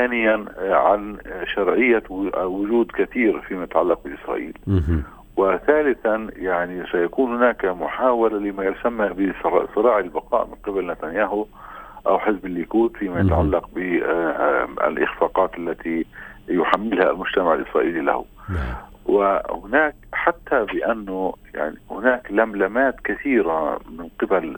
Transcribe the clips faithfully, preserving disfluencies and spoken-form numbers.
ثانيا عن شرعية وجود كثير فيما يتعلق بإسرائيل. وثالثا يعني سيكون هناك محاولة لما يسمى بصراع البقاء من قبل نتنياهو أو حزب الليكود فيما يتعلق بالإخفاقات التي يحملها المجتمع الإسرائيلي له. وهناك حتى بأنه يعني هناك لملمات كثيرة من قبل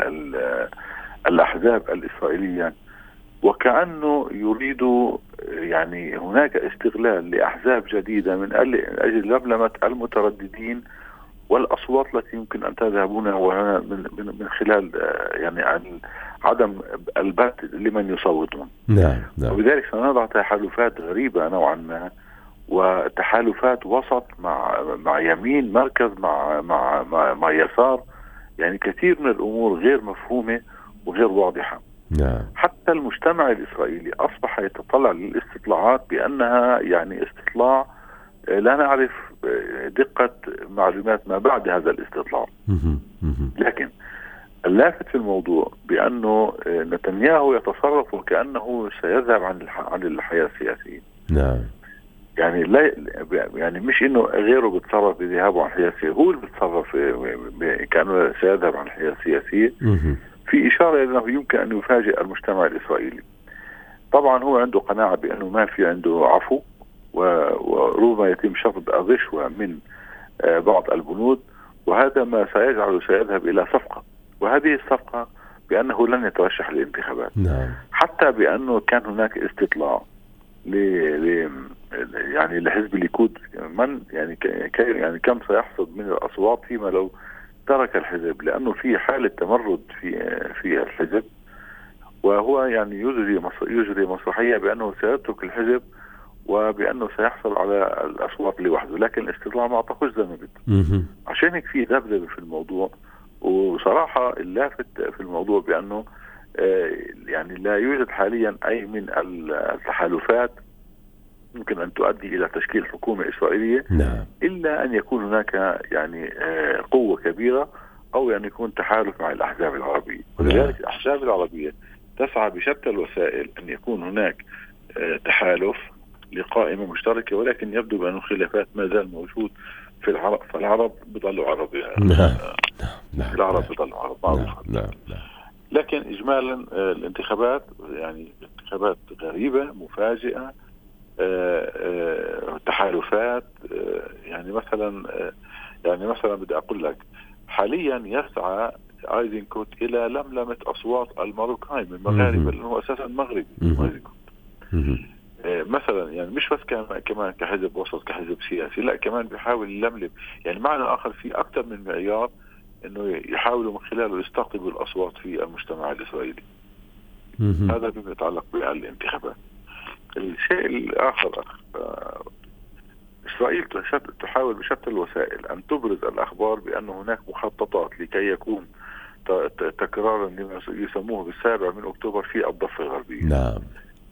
الأحزاب الإسرائيلية، وكأنه يريد يعني هناك استغلال لأحزاب جديدة من أجل لملمة المترددين والأصوات التي يمكن أن تذهبون من من خلال يعني عدم البت لمن يصوتون. نعم نعم. وبذلك سنضع تحالفات غريبة نوعا ما، وتحالفات وسط مع مع يمين، مركز مع مع مع, مع يسار، يعني كثير من الأمور غير مفهومة وغير واضحة. نعم. حتى المجتمع الإسرائيلي أصبح يتطلع للاستطلاعات بأنها يعني استطلاع لا نعرف دقة معلومات ما بعد هذا الاستطلاع. لكن اللافت في الموضوع بأنه نتنياهو يتصرف وكأنه سيذهب عن عن الحياة السياسية. نعم. يعني لا يعني مش إنه غيره بيتصرف بذهابه عن الحياة السياسية، هو اللي بيتصرف كأنه سيذهب عن الحياة السياسية. في إشارة أنه يمكن أن يفاجئ المجتمع الإسرائيلي. طبعا هو عنده قناعة بأنه ما في عنده عفو، وربما يتم شفط الرشوة من بعض البنود، وهذا ما سيجعله سيذهب إلى صفقة، وهذه الصفقة بأنه لن يترشح للانتخابات. نعم. حتى بأنه كان هناك استطلاع ل... ل... يعني لحزب الليكود من يعني ك... يعني كم سيحصد من الأصوات فيما لو ترك الحزب، لأنه في حالة تمرد في في الحزب، وهو يعني يجري يجري مسرحية بأنه سيترك الحزب وبأنه سيحصل على الأصوات لوحده. لكن الاستطلاع ما أعتقد زي ما بده، عشان هيك في ذبذبة في الموضوع. وصراحة اللافت في الموضوع بأنه يعني لا يوجد حاليا أي من التحالفات يمكن أن تؤدي إلى تشكيل حكومة إسرائيلية. نعم. إلا أن يكون هناك يعني قوة كبيرة، أو يعني يكون تحالف مع الأحزاب العربية. ولذلك الأحزاب العربية تسعى بشتى الوسائل أن يكون هناك تحالف لقائمة مشتركة، ولكن يبدو بأن الخلافات ما زال موجود في العرب، فالعرب بيضلوا عرب. نعم نعم. العرب بيضلوا عرب معروفة. نعم نعم. لكن إجمالا الانتخابات يعني انتخابات غريبة مفاجئة، تحالفات. يعني مثلا يعني مثلا بدي أقول لك حاليا يسعى ايزنكوت إلى لملمة أصوات الماروكاي من المغاربة، لأنه أساسا مغربي. مثلا يعني مش بس كمان كحزب وسط كحزب سياسي، لا كمان بيحاول يلملم. يعني معنى آخر في أكثر من معيار إنه يحاولوا من خلاله يستقطبوا الأصوات في المجتمع الإسرائيلي. هذا بما يتعلق بالانتخابات. الشيء الآخر، إسرائيل تحاول بشتى الوسائل أن تبرز الأخبار بأن هناك مخططات لكي يكون تكرارا لما يسموه بالسابع من أكتوبر في الضفة الغربية. نعم.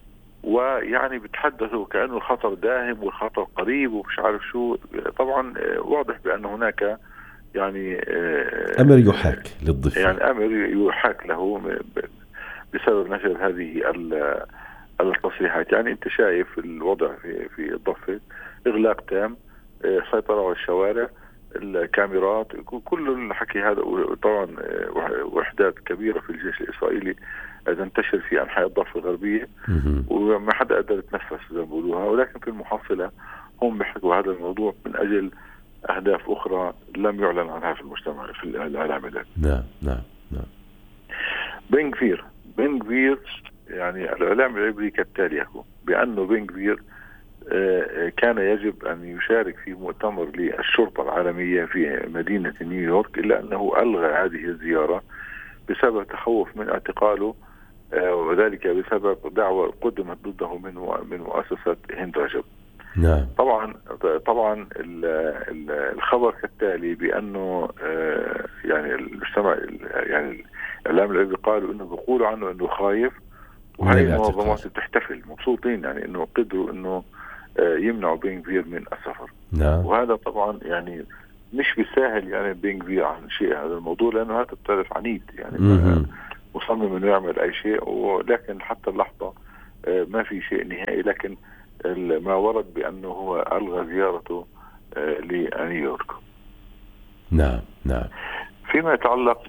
ويعني بتحدثوا كأنه الخطر داهم والخطر قريب ومش عارف شو. طبعا واضح بأن هناك يعني أمر يحاك للضفة، يعني أمر يحاك له بسبب نشر هذه التصريحات. يعني أنت شايف الوضع في في الضفة، إغلاق تام، سيطرة على الشوارع، الكاميرات، كل الحكي هذا. طبعا وحدات كبيرة في الجيش الإسرائيلي تنتشر في أنحاء الضفة الغربية، وما حدا قدر يتنفس زي ما بيقولوها. ولكن في المحصلة هم بيحكوا هذا الموضوع من أجل أهداف أخرى لم يعلن عنها في المجتمع في الإعلام. نعم نعم نعم. بن غفير بن غفير يعني الإعلام العبري كالتالي يقول بأنه بن غفير كان يجب أن يشارك في مؤتمر للشرطة العالمية في مدينة نيويورك، إلا أنه ألغى هذه الزيارة بسبب تخوف من اعتقاله، وذلك بسبب دعوة قدمت ضده من من مؤسسة هند رجب. نعم. طبعا طبعا الخبر كالتالي بأنه يعني المجتمع يعني الإعلام العبري قالوا إنه بيقولوا عنه إنه خايف، وهي المنظمات بتحتفل مبسوطين يعني إنه قدروا إنه يمنعوا بن غفير من السفر. نعم. وهذا طبعا يعني مش بيسهل يعني بن غفير عن شيء هذا الموضوع، لأنه هذا بتعرف عنيد يعني مصمم إنه يعمل أي شيء. ولكن حتى اللحظة ما في شيء نهائي، لكن ما ورد بأنه هو ألغى زيارته لنيويورك. نعم نعم. فيما يتعلق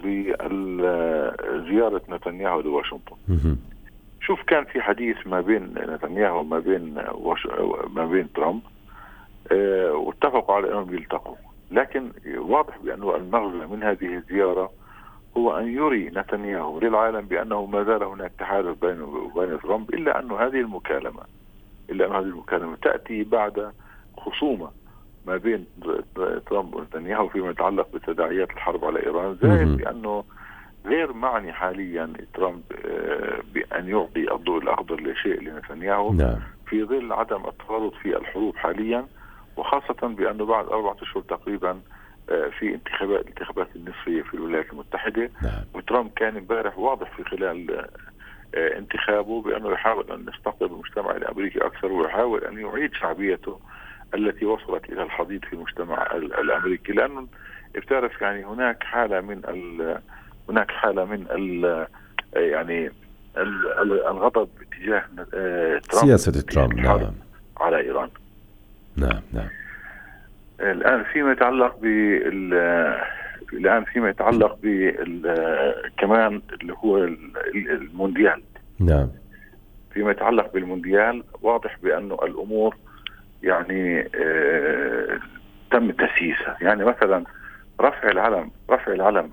بزيارة نتنياهو لواشنطن، شوف كان في حديث ما بين نتنياهو وما بين وش... ما بين ترامب، اه واتفقوا على أنهم يلتقوا، لكن واضح بأنه المغزى من هذه الزيارة هو أن يري نتنياهو للعالم بأنه ما زال هناك تحالف بينه وبين ترامب، إلا أن هذه المكالمة إلا أن هذه المكالمة تأتي بعد خصومة ما بين ترامب ونتنياهو فيما يتعلق بتداعيات الحرب على إيران، زائد بأنه غير معني حاليا ترامب بأن يعطي الضوء الأخضر لشيء لنتنياهو في ظل عدم التورط في الحروب حاليا، وخاصة بأنه بعد أربعة أشهر تقريبا في انتخابات الانتخابات النصفية في الولايات المتحدة. وترامب كان امبارح واضح في خلال انتخابه بأنه يحاول أن يستقطب المجتمع الأمريكي أكثر، ويحاول أن يعيد شعبيته التي وصلت إلى الحضيض في المجتمع الأمريكي، لأنه بتعرف يعني هناك حالة من ال هناك حالة من ال يعني الغضب تجاه ترامب، سياسة ترامب نعم على إيران. نعم نعم. الآن فيما يتعلق بال الآن فيما يتعلق بال كمان اللي هو المونديال. نعم. فيما يتعلق بالمونديال واضح بأنه الأمور يعني آه تم تسييسها، يعني مثلا رفع العلم رفع العلم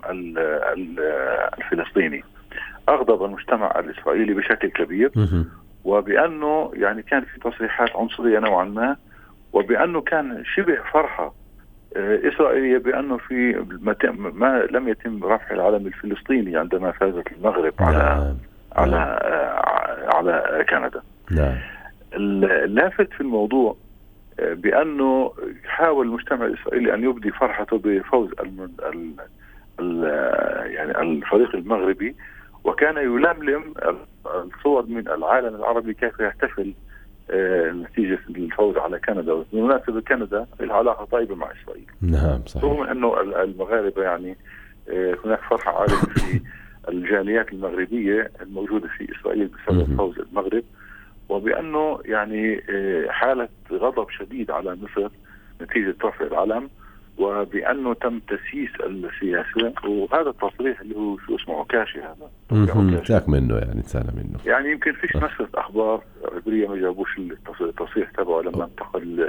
الفلسطيني أغضب المجتمع الإسرائيلي بشكل كبير، وبأنه يعني كان في تصريحات عنصرية نوعا ما، وبأنه كان شبه فرحة إسرائيلية بأنه في ما لم يتم رفع العلم الفلسطيني عندما فازت المغرب على نعم. على على كندا. نعم. اللافت في الموضوع بأنه حاول المجتمع الإسرائيلي أن يبدي فرحته بفوز ال ال يعني الفريق المغربي، وكان يلملم الصور من العالم العربي كيف يحتفل نتيجة الفوز على كندا. بالمناسبة كندا العلاقة طيبة مع إسرائيل. نعم صحيح. رغم أنه المغاربة يعني هناك فرحة عالية في الجاليات المغربية الموجودة في إسرائيل بسبب فوز المغرب، وبأنه يعني حالة غضب شديد على مصر نتيجة رفع العلم، وبأنه تم تسييس السياسة. وهذا التصريح اللي هو شو اسمه عكاشي، هذا تاك منه يعني تسالى منه، يعني يمكن فيش نشرة أخبار عبرية ما جابوش التصريح تبعه لما انتقل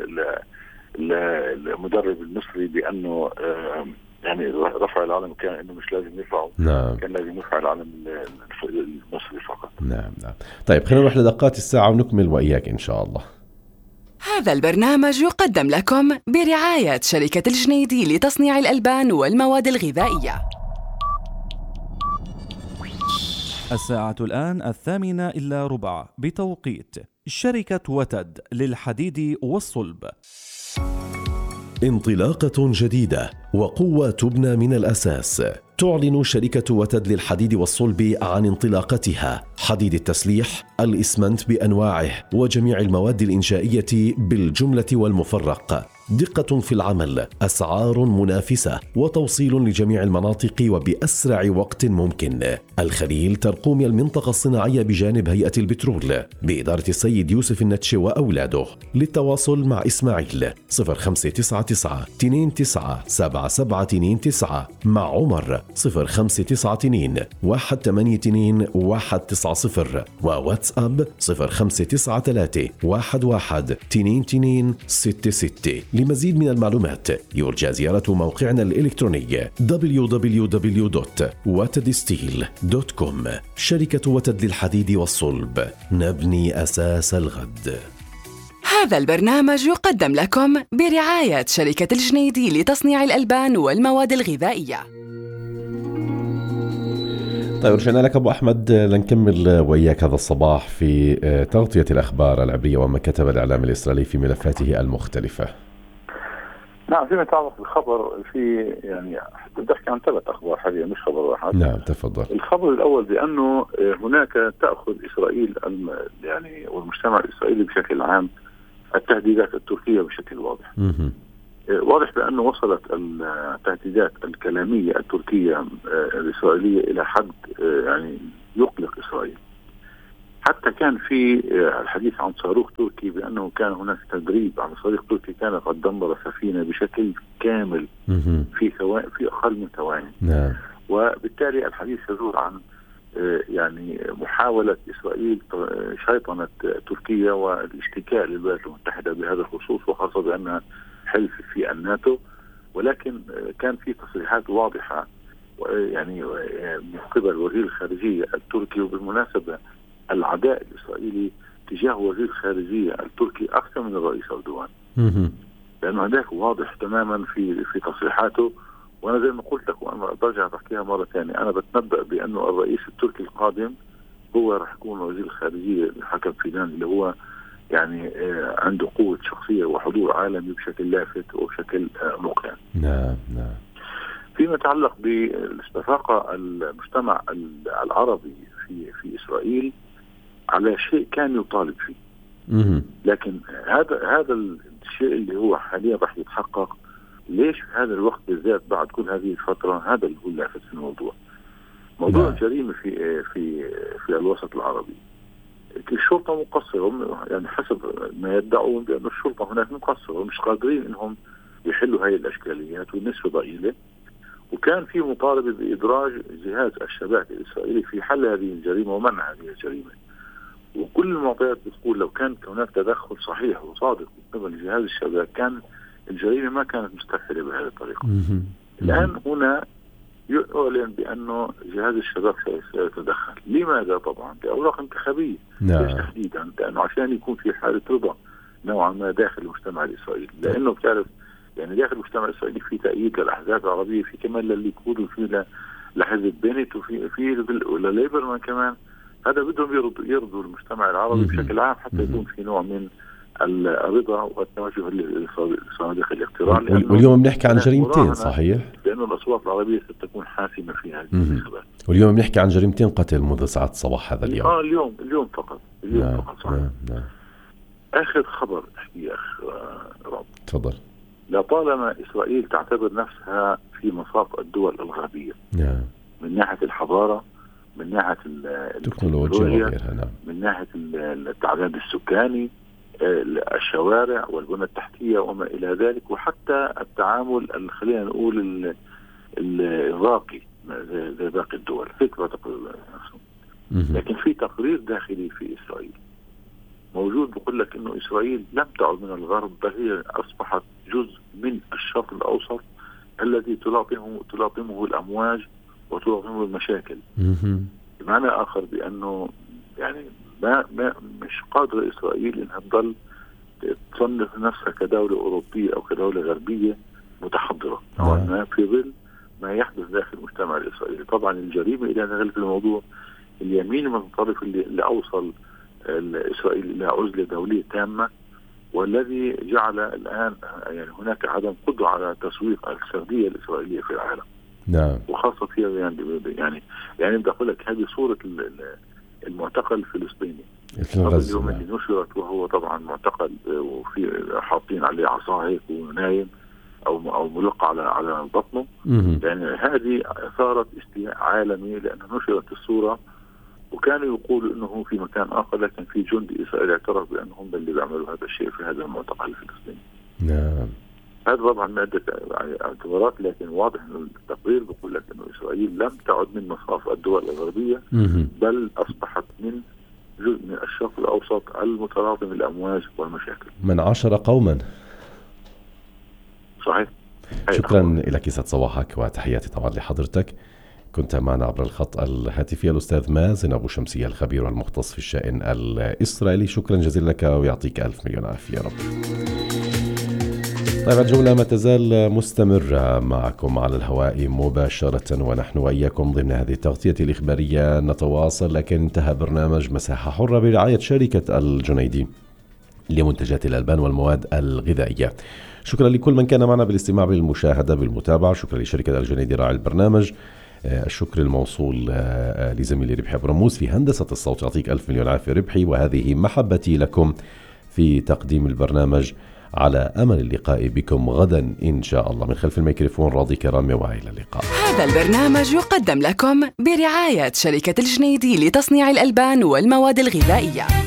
المدرب المصري بأنه يعني رفع العلم كان إنه مش لازم يرفعه. نعم. كان لازم يرفع العلم المصري فقط. نعم نعم. طيب خلينا نروح لدقات الساعة ونكمل وإياك إن شاء الله. هذا البرنامج يقدم لكم برعاية شركة الجنيدي لتصنيع الألبان والمواد الغذائية. الساعة الآن الثامنة إلا ربع بتوقيت شركة وتد للحديد والصلب. انطلاقة جديدة وقوة تبنى من الأساس. تعلن شركة وتد للحديد والصلب عن انطلاقتها حديد التسليح، الإسمنت بأنواعه وجميع المواد الإنشائية بالجملة والمفرق. دقة في العمل، أسعار منافسة، وتوصيل لجميع المناطق وبأسرع وقت ممكن. الخليل ترقوم المنطقة الصناعية بجانب هيئة البترول بإدارة السيد يوسف النتشي وأولاده. للتواصل مع إسماعيل صفر خمسة تسعة تسعة اثنين تسعة سبعة سبعة اثنين تسعة، مع عمر صفر خمسة تسعة اثنين واحد ثمانية اثنين واحد تسعة صفر، وواتساب صفر خمسة تسعة ثلاثة واحد واحد اثنين اثنين ستة ستة. لمزيد من المعلومات يرجى زيارة موقعنا الإلكتروني دبليو دبليو دبليو دوت وتد ستيل دوت كوم. شركة وتد للحديد والصلب، نبني أساس الغد. هذا البرنامج يقدم لكم برعاية شركة الجنيدي لتصنيع الألبان والمواد الغذائية. طيب رجعنا لك أبو أحمد لنكمل وياك هذا الصباح في تغطية الأخبار العبرية وما كتب الإعلام الإسرائيلي في ملفاته المختلفة. نعم، فيما يتعلق بالخبر في يعني بدي أحكي عن ثلاث أخبار حاليا مش خبر واحد. نعم تفضل. الخبر الأول بأنه هناك تأخذ إسرائيل يعني والمجتمع الإسرائيلي بشكل عام التهديدات التركية بشكل واضح. م- واضح بأنه وصلت التهديدات الكلامية التركية الإسرائيلية إلى حد يعني يقلق إسرائيل. حتى كان في الحديث عن صاروخ تركي بأنه كان هناك تدريب على صاروخ تركي كان قد دمر سفينة بشكل كامل في ثواني في أقل من ثواني. نعم. وبالتالي الحديث يدور عن يعني محاولة إسرائيل شيطنة تركيا والاشتكاء للولايات المتحدة بهذا الخصوص، وخاصة بأنها حلف في الناتو. ولكن كان في تصريحات واضحة يعني من قبل وزير الخارجية التركي، وبالمناسبة العداء الإسرائيلي تجاه وزير الخارجية التركي أكثر من الرئيس أردوغان، لأنه هذاك واضح تماما في في تصريحاته. وأنا زي ما قلت لك وأنا برجع بحكيها مرة ثانية، أنا بتنبأ بأنه الرئيس التركي القادم هو راح يكون وزير الخارجية الحكم فيدان، اللي هو يعني عنده قوة شخصية وحضور عالمي بشكل لافت وبشكل مقنع. نعم نعم. فيما يتعلق باستفاقة المجتمع العربي في في إسرائيل على شيء كان يطالب فيه، لكن هذا هذا الشيء اللي هو حاليا راح يتحقق. ليش في هذا الوقت بالذات بعد كل هذه الفترة؟ هذا اللي هو اللافت في الموضوع، موضوع نعم. الجريمة في في في الوسط العربي. الشرطة مقصرة، يعني حسب ما يدعون بأن الشرطة هناك مقصرة ومش قادرين إنهم يحلوا هذه الأشكاليات والنسبة ضئيلة. وكان في مطالبة بإدراج جهاز الشباك الإسرائيلي في حل هذه الجريمة ومنع هذه الجريمة. وكل المعطيات بتقول لو كان هناك تدخل صحيح وصادق من قبل جهاز الشباك كان الجريمة ما كانت مستفحلة بهذه الطريقة. الآن هنا يعلن بأنه جهاز الشباك سيتدخل. لماذا؟ طبعا لأوراق انتخابية. ليش تحديدا؟ لأنه عشان يكون في حالة رضا نوعا ما داخل المجتمع الإسرائيلي، لأنه بتعرف يعني داخل المجتمع الإسرائيلي في تأييد للأحزاب العربية، في كمان للليكود وفي لحزب بنت وفي في لليبرمان كمان. هذا بدهم يرضوا يرضوا المجتمع العربي بشكل عام حتى يكون في نوع من الرضا والتوجه لصناديق الاقتراع. واليوم بنحكي عن جريمتين صحيح؟ لأنه الأصوات العربية ستكون حاسمة في هذه الانتخابات. واليوم بنحكي عن جريمتين قتل منذ ساعات الصباح هذا اليوم. اه اليوم اليوم فقط اليوم نعم فقط صحيح. نعم نعم. آخر خبر يا أخ رب تفضل. لطالما إسرائيل تعتبر نفسها في مصاف الدول الغربية نعم. من ناحية الحضارة، من ناحية التكنولوجيا وغيرها نعم. من ناحية التعداد السكاني، الشوارع والبنى التحتية وما إلى ذلك، وحتى التعامل خلينا نقول الراقي زي باقي الدول فكرة تقريبا. لكن في تقرير داخلي في إسرائيل موجود بقول لك إنه إسرائيل لم تعد من الغرب، بل هي أصبحت جزء من الشرق الأوسط الذي تلاطمه تلاطمه الأمواج وتلاطمه المشاكل. بمعنى آخر بأنه يعني ما ما مش قادرة إسرائيل إنها تضل تصنف نفسها كدولة أوروبية أو كدولة غربية متحضرة نوعا ما في ظل ما يحدث داخل المجتمع الإسرائيلي. طبعا الجريمة إلى نغل في الموضوع اليمين المتطرف اللي, اللي أوصل إسرائيل إلى عزلة دولية تامة، والذي جعل الآن يعني هناك عدم قدرة على تسويق السردية الإسرائيلية في العالم. نعم. وخاصة فيها يعني يعني يعني بدي أقول لك هذه صورة المعتقل الفلسطيني اليوم اللي نشرت، وهو طبعا معتقل وفي حاطين عليه عصا هيك ونايم او او ملقى على على بطنه. يعني هذه صارت استياء عالمي لان نشرت الصوره، وكانوا يقولوا انه هو في مكان اخر، لكن في جندي اسرائيلي اعترف بانهم اللي بيعملوا هذا الشيء في هذا المعتقل الفلسطيني. نعم. هذا طبعا مادة اعتبارات، لكن واضح ان التقرير بيقول لك انه اسرائيل لم تعد من مصاف الدول الغربيه، بل اصبحت من جزء من الشرق الاوسط المتلاطم الامواج والمشاكل. من عشر قوما. صحيح. شكرا لك يسعد صباحك وتحياتي طبعا لحضرتك. كنت معنا عبر الخط الهاتفي الأستاذ مازن أبو شمسية الخبير والمختص في الشأن الإسرائيلي. شكرا جزيلا لك ويعطيك ألف مليون عافية يا رب. طيب الجولة ما تزال مستمرة معكم على الهواء مباشرة، ونحن وإياكم ضمن هذه التغطية الإخبارية نتواصل. لكن انتهى برنامج مساحة حرة برعاية شركة الجنيدي لمنتجات الألبان والمواد الغذائية. شكرا لكل من كان معنا بالاستماع بالمشاهدة بالمتابعة. شكرا لشركة الجنيدي راعي البرنامج. الشكر الموصول لزميلي ربحي برموز في هندسة الصوت. يعطيك ألف مليون عافية ربحي، وهذه محبتي لكم في تقديم البرنامج، على أمل اللقاء بكم غدا إن شاء الله من خلف الميكروفون. راضي كرامي، وإلى اللقاء. هذا البرنامج يقدم لكم برعاية شركة الجنيدي لتصنيع الألبان والمواد الغذائية.